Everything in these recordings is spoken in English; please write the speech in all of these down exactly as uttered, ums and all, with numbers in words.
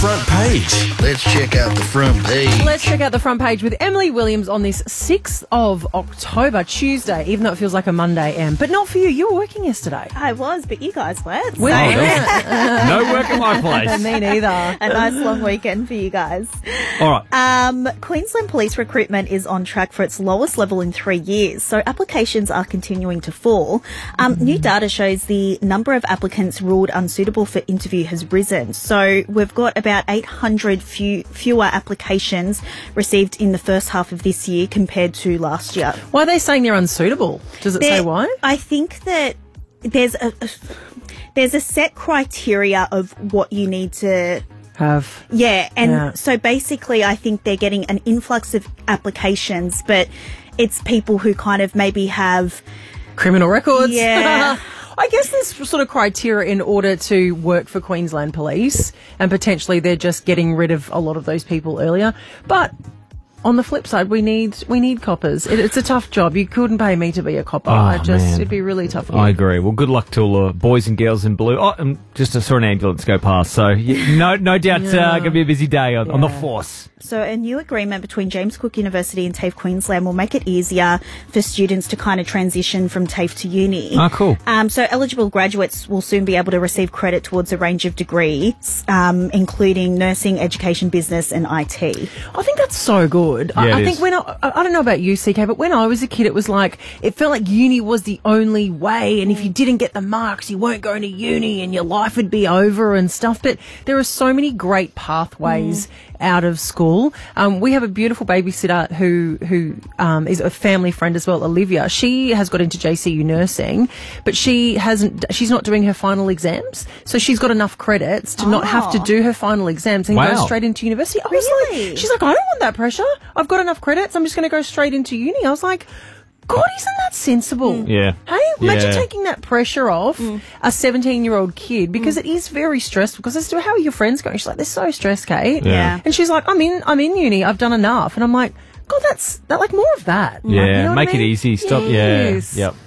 front page. Let's check out the front page. Let's check out the front page with Emily Williams on this sixth of October, Tuesday, even though it feels like a Monday, Em. But not for you. You were working yesterday. I was, but you guys weren't. Well, so- yeah. No work at my place. Me neither. A nice long weekend for you guys. All right. Um, Queensland Police recruitment is on track for its lowest level in three years, so applications are continuing to fall. Um, Mm. New data shows the number of applicants ruled unsuitable for interview has risen. So we've got about eight hundred few, fewer applications received in the first half of this year compared to last year. Why are they saying they're unsuitable? Does it There- say why? I think that there's a, a there's a set criteria of what you need to. Have. Yeah, and Yeah. so basically I think they're getting an influx of applications, but it's people who kind of maybe have... Criminal records. Yeah. I guess there's sort of criteria in order to work for Queensland Police, and potentially they're just getting rid of a lot of those people earlier. But on the flip side, we need we need coppers. It, it's a tough job. You couldn't pay me to be a copper. Oh, I just man. it'd be really tough. For I you. agree. Well, good luck to all the boys and girls in blue. Oh, um, just I saw an ambulance go past, so yeah, no, no doubt, uh, going to be a busy day on, on the Yeah. force. So a new agreement between James Cook University and TAFE Queensland will make it easier for students to kind of transition from TAFE to uni. Oh, cool. Um, so eligible graduates will soon be able to receive credit towards a range of degrees, um, including nursing, education, business and I T. I think that's so good. I, Yeah, I it think is. when I, I don't know about you, C K, but when I was a kid, it was like it felt like uni was the only way, and if you didn't get the marks, you weren't going to uni, and your life would be over and stuff. But there are so many great pathways out of school. Um, we have a beautiful babysitter who who um, is a family friend as well, Olivia. She has got into J C U nursing, but she hasn't. She's not doing her final exams, so she's got enough credits to not have to Oh. do her final exams and Wow. go straight into university. I was Really? like, she's like, I don't want that pressure. I've got enough credits. I'm just going to go straight into uni. I was like, God, isn't that sensible? Yeah. Hey, imagine Yeah. taking that pressure off a seventeen-year-old kid, because it is very stressful. Because I said, how are your friends going? She's like, they're so stressed, Kate. Yeah. And she's like, I'm in, I'm in uni. I've done enough. And I'm like, God, that's that like more of that. Yeah, You know what make I mean? it easy. Stop. Yes. Yeah. Yep.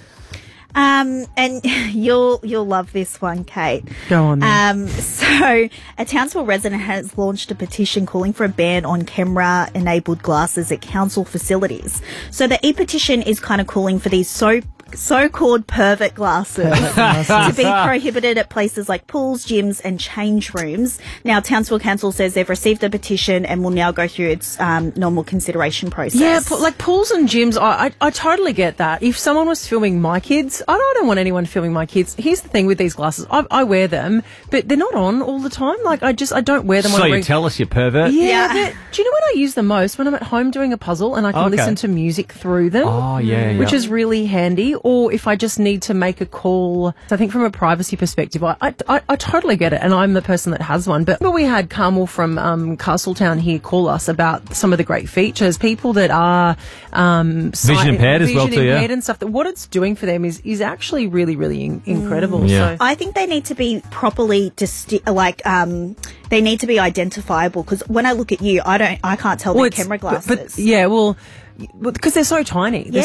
Um, and you'll you'll love this one, Kate. Go on then. Um, so a Townsville resident has launched a petition calling for a ban on camera-enabled glasses at council facilities. So the e-petition is kind of calling for these so so-called pervert glasses to be prohibited at places like pools, gyms and change rooms. Now, Townsville Council says they've received a petition and will now go through its um, normal consideration process. Yeah, pu- like pools and gyms, I, I I totally get that. If someone was filming my kids, I don't, I don't want anyone filming my kids. Here's the thing with these glasses. I, I wear them, but they're not on all the time. Like, I just, I don't wear them. So when I'm you wearing- tell us, you pervert. Yeah. Yeah. they're- Do you know when I use them most? When I'm at home doing a puzzle and I can Okay. listen to music through them. Oh, yeah, Which yeah. is really handy. Or if I just need to make a call. So I think from a privacy perspective, I, I, I, I totally get it. And I'm the person that has one. But we had Carmel from um, Castletown here call us about some of the great features. People that are um, Vision sight- impaired as vision well too, yeah. impaired and stuff. That what it's doing for them is, is actually really, really in- incredible. Yeah. So. I think they need to be properly disti- like um they need to be identifiable, because when I look at you, I don't I can't tell Well, they're it's- camera but- glasses. But, yeah, well, because they're so tiny. They're